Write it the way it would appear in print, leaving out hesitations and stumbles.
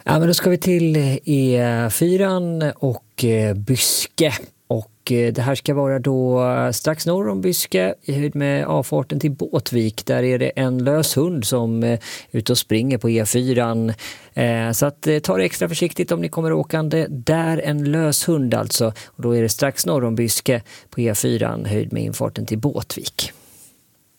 Ja, men då ska vi till E4 och Byske. Och det här ska vara då strax norr om Byske i höjd med avfarten till Båtvik. Där är det en lös hund som är ute och springer på E4. Så att ta det extra försiktigt om ni kommer åkande. Där en lös hund alltså. Och då är det strax norr om Byske på E4 höjd med infarten till Båtvik.